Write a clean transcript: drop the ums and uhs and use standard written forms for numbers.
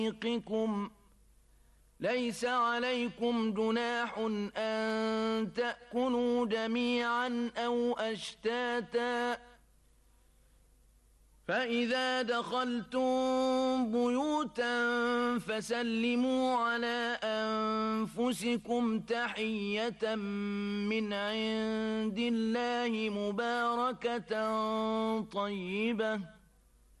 ليس عليكم جناح أن تأكلوا جميعا أو أشتاتا فإذا دخلتم بيوتا فسلموا على أنفسكم تحية من عند الله مباركة طيبة